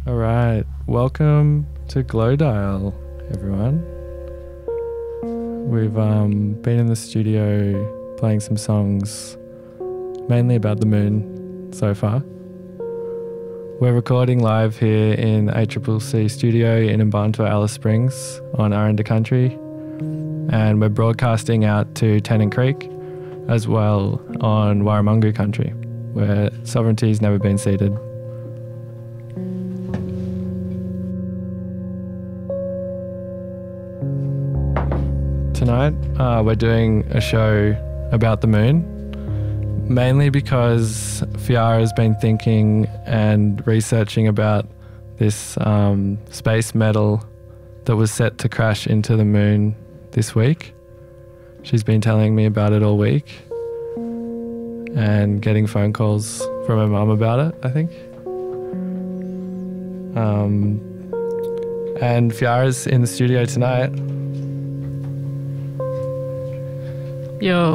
All right, welcome to Glow Dial, everyone. We've been in the studio playing some songs, mainly about the moon so far. We're recording live here in ACCC studio in Mbantua, Alice Springs on Aranda Country, and we're broadcasting out to Tennant Creek as well on Warramungu Country, where sovereignty's never been ceded. Tonight, we're doing a show about the moon, mainly because Fiara's been thinking and researching about this space metal that was set to crash into the moon this week. She's been telling me about it all week and getting phone calls from her mum about it, I think. And Fiara's in the studio tonight. Yo.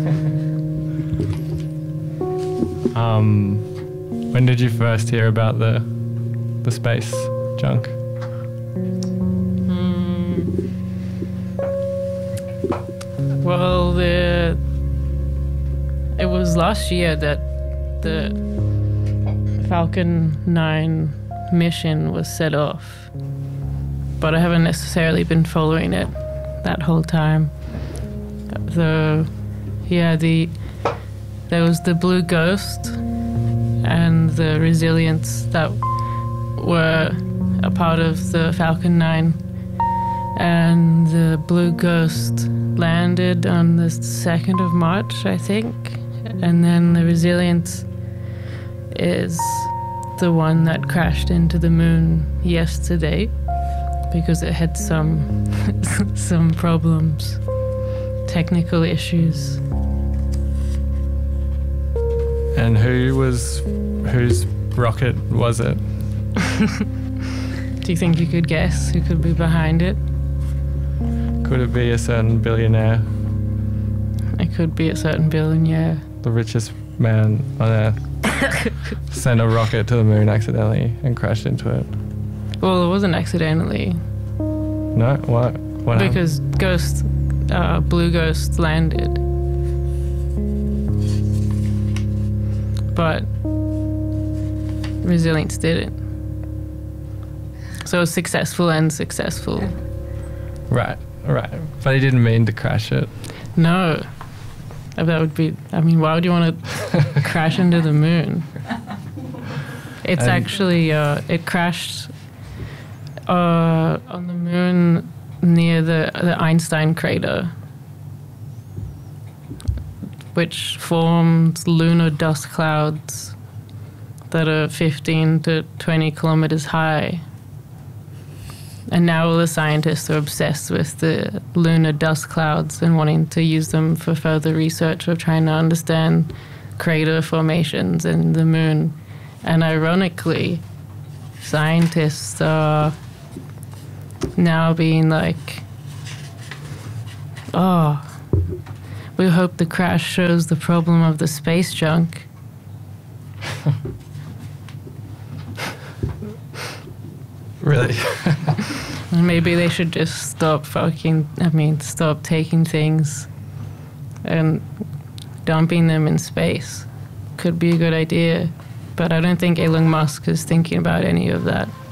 When did you first hear about the space junk? Well, it was last year that the Falcon 9 mission was set off, but I haven't necessarily been following it that whole time. So, yeah, there was the Blue Ghost and the Resilience that were a part of the Falcon 9, and the Blue Ghost landed on the 2nd of March, I think, and then the Resilience is the one that crashed into the moon yesterday because it had some problems, technical issues. And whose rocket was it? Do you think you could guess who could be behind it? Could it be a certain billionaire? It could be a certain billionaire. The richest man on Earth sent a rocket to the moon accidentally and crashed into it. Well, it wasn't accidentally. No? What happened? Because Blue Ghost landed. But Resilience didn't. So it was successful and successful. Right. But he didn't mean to crash it. No. That would be... I mean, why would you want to crash into the moon? It's actually... it crashed on the moon near the Einstein crater, which formed lunar dust clouds that are 15 to 20 kilometers high. And now all the scientists are obsessed with the lunar dust clouds and wanting to use them for further research of trying to understand crater formations in the moon. And ironically, scientists are now being like, oh, we hope the crash shows the problem of the space junk. Really? Maybe they should just stop taking things and dumping them in space. Could be a good idea. But I don't think Elon Musk is thinking about any of that.